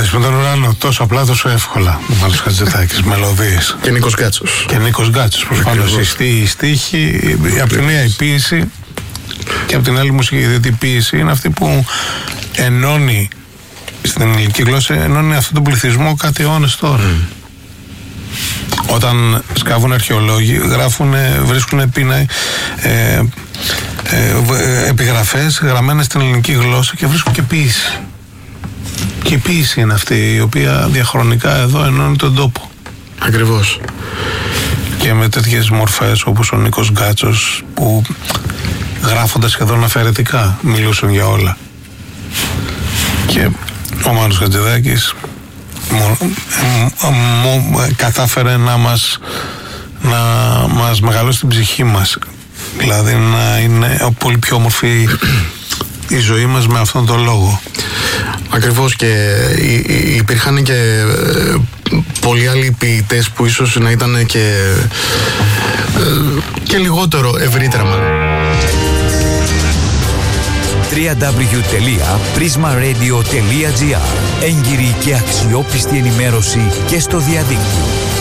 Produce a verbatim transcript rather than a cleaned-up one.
Χατζηδάκης με τον ουρανό, τόσο απλά, τόσο εύκολα. Ο Μάνος Χατζηδάκης, μελωδίες. Και Νίκος Γκάτσος. Και Νίκος Γκάτσος, προφανώς. Η στίχη, από τη μία η ποίηση και από την άλλη η μουσική. Γιατί η ποίηση είναι αυτή που ενώνει στην ελληνική γλώσσα, ενώνει αυτόν τον πληθυσμό κάτι αιώνες τώρα. Mm. Όταν σκάβουν αρχαιολόγοι, γράφουν, βρίσκουν πίνα, ε, ε, ε, επιγραφές γραμμένες στην ελληνική γλώσσα και βρίσκουν και ποίηση. Και η ποίηση είναι αυτή η οποία διαχρονικά εδώ ενώνει τον τόπο. Ακριβώς. Και με τέτοιες μορφές όπως ο Νίκος Γκάτσος, που γράφοντας σχεδόν αφαιρετικά μιλούσαν για όλα. Και ο Μάνος Χατζηδάκης κατάφερε να μας, να μας μεγαλώσει την ψυχή μας. Δηλαδή να είναι πολύ πιο όμορφη η ζωή μας με αυτόν τον λόγο. Ακριβώς, και υπήρχαν και πολλοί άλλοι ποιητές που ίσως να ήταν και, και λιγότερο ευρύτερα μάλλον. double-u double-u double-u τελεία πρίσμα ρέιντιο τελεία τζι άρ. Έγκυρη και αξιόπιστη ενημέρωση και στο διαδίκτυο.